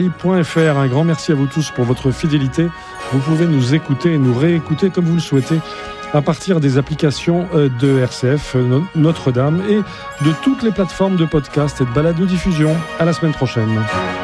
Un grand merci à vous tous pour votre fidélité. Vous pouvez nous écouter et nous réécouter comme vous le souhaitez à partir des applications de RCF Notre-Dame et de toutes les plateformes de podcast et de balado-diffusion. À la semaine prochaine.